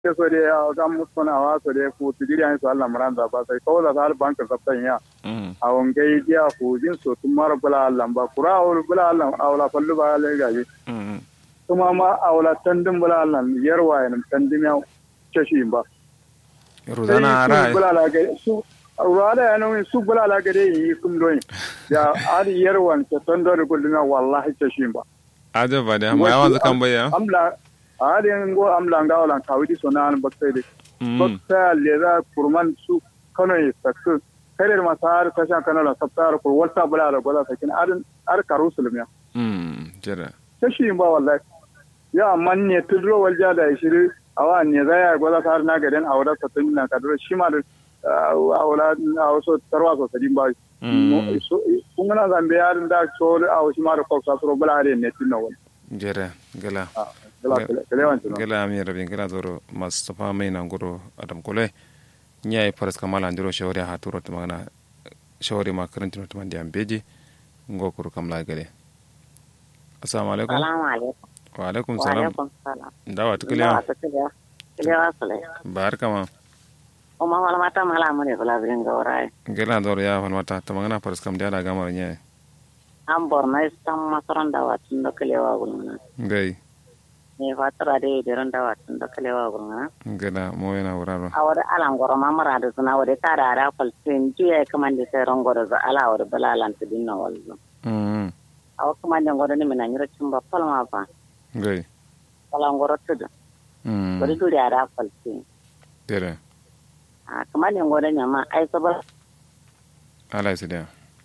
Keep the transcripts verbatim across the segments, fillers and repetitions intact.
ke so de ga musona wa so de ku tidiri an so Allah maranda ba sai ko da hal banka sabtan ya a wangai dia ku jin so tumar bula Allah ba kura ul bula Allah awla fallu ba le gaji kuma ma awla tandin bula Allah yarwa yan tandin ya kashi ba rozana ara bula la ga su awla yana su bula la ga yi kum doyin ya ari yarwan ta tandor kulluna wallahi kashi ba aja ba da ma yawan zakan baya amla adin go amla nga wala kawidi sonan baksede bakta leza kurman su kano yisakku kare masar tasha kana la sabtar ko wata bula da gola sakin adin ar karusulmiya mm jira tashi ba wallahi ya manne tudro walja da shiri awa ne zaya gola sar na gaden awda satun na kadro shi ma awla awso tarwa so sadin ba kun na zambe yarin da so aw shi ma ko sa so bula ne tinna wal jira gala gala mi rabin gala doro Mustafa mai nan guro adam kole nyai faras kamala andiro shawari ha turo tumana shawari ma karantino tumandi ambeji ngokuru kamla gale assalamu alaikum assalamu alaikum wa alaikum salam dawa tukliya tukliya sale barka ma o ma wala mata mala mure kula bin gaurai gala doro ya wal mata tamana faras kam da gamar nyai am borna istam masaran dawa tun da kalewa gulmana gai ne fatara de deran dawa tun da kalewa gulmana gala mo yana wuraro awada alan goro mamara da suna wada tara da falsin jiya kaman da sai rango da ala wada balalan tudin na wallo mm aw kaman da goro ne mina nyira cimba palma fa gai alan goro tudu mm wada duri da falsin tere a kaman da goro nyama ai sabar ala isidia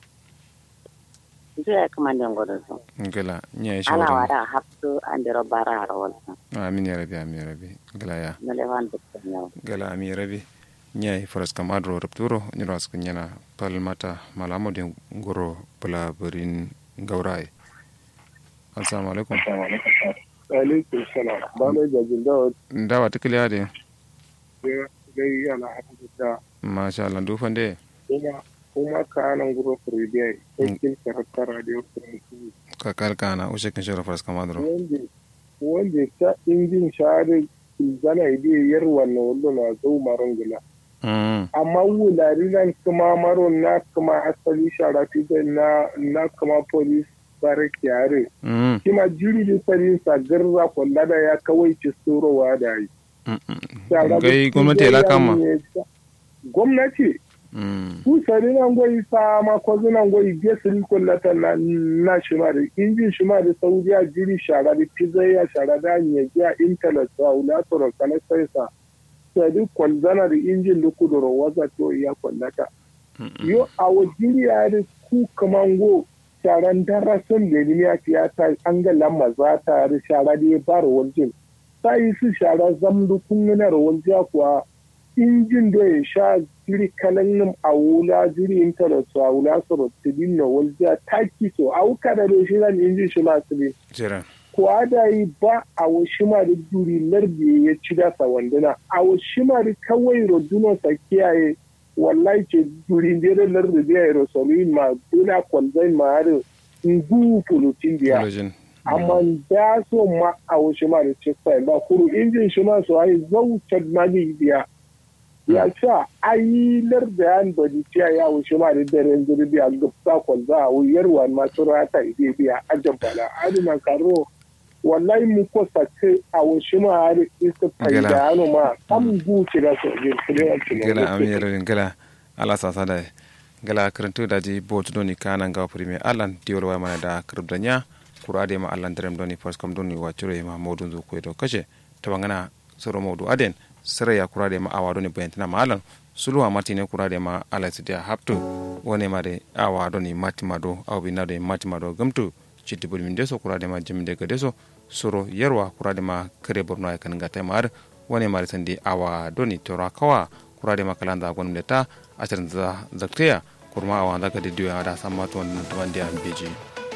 jiya kaman da goro so gala nyai ala shawara wada haftu andiro bara rawalsa amin ya rabi amin ya rabi gala ya nelewan dukkan gala amin ya rabi nyai faras kam adro rupturo nyiro asku nyana palmata malamo de ngoro bula berin gaurai assalamu alaikum alaikum salam ba mai jajin dawa ndawa tikliya de dai yana hadda masha Allah du fande kuma kuma kanan guro friday cikin karakter radio france ka kalkana ushe kin shoro faras kam adro wanda wanda ta injin share zana ide yar wannan wallo na zo marangula mm amma wulari nan kuma maron na kuma asali shara fi na na kuma police bare kyare mm kima jiri da sarin sa garza kwalla da ya kawai ci sorowa da yi gai gwamnati la kama gwamnati ku sari nan goyi sa ma ko zunan goyi gesiri kullata na na shima da injin shima da saudiya jiri shara da pizza shara da ne ya internet wa ula to kana sai sa sai kwalzana da injin lukudoro waza to ya kwallata yo a wajiri ya da ku kamango sharan darasin da ne ya tiyata an ga lamma za ta da shara da ya bar waljin sai su shara zamdu kunnar waljiya kuwa injin da ya sha jiri kalan a wula jiri internet a wula soro tidin na waljiya taki so a wuka da shi ran injin shi masu ne jira kuwa da yi ba a wasu ma da duri lardi ya ci da sa wanduna a wasu ma da kawai roduno sa kiyaye wallahi ce duri da da lardi da ya rosolin ma dole kwalzai ma har ngu fulutin biya amma da so ma a wasu ma da ce sai ba kuru injin shi ma so ai zautar mali biya ya sa ayi larda yan bodi ciya ya wasu ma da daren zurbi a gaba kwalza a wuyarwa masu rata ide biya ajan bala adina karo wallahi mu ko sace a wasu ma har isa faida ano ma am guci da so je kire gala amir gala ala sasa da gala karanto da ji bot doni kana ga premier alan diol wa mana da karbdanya kurade ma alan drem doni first come doni wa chure ma modun zo ko do kashe to bangana soro modu aden sare ya kurade ma awa doni bayantina ma alan suluwa matine kurade ma ala sidia haptu wone ma de awa doni matimado awbi na de matimado gamtu chiti bul min deso kurade ma jimde ga deso soro yarwa kurade ma kare borno ay kan gata mar woni mari sandi awa doni tora kawa kurade ma kalanda gon leta asan za zakriya kurma awa daga de diwa da samma to wannan to wanda an beji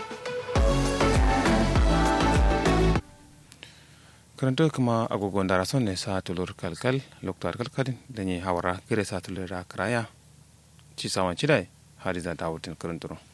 karanto kuma agogon dara son ne sa tulur kalkal loktar kalkalin da ne hawara kire sa tulur kraya ci sawan cidai hadiza dawutin karanturo